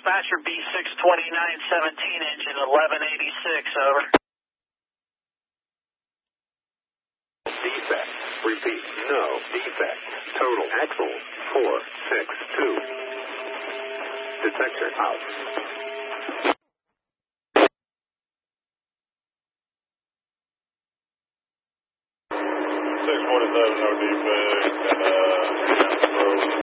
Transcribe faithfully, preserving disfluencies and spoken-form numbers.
dispatcher, B six twenty-nine seventeen, engine eleven eighty-six, over. Defect. Repeat, no defect. Total axle four six two. Detector out. six forty-seven, no defect, and uh,